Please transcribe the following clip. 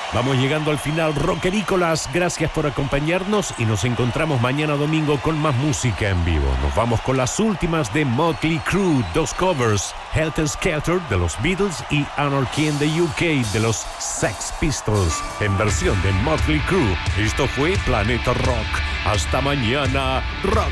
Vamos llegando al final, rockerícolas. Gracias por acompañarnos y nos encontramos mañana domingo con más música en vivo. Nos vamos con las últimas de Motley Crue, dos covers, Helter Skelter de los Beatles y Anarchy in the UK de los Sex Pistols, en versión de Motley Crue. Esto fue Planeta Rock. Hasta mañana, rock.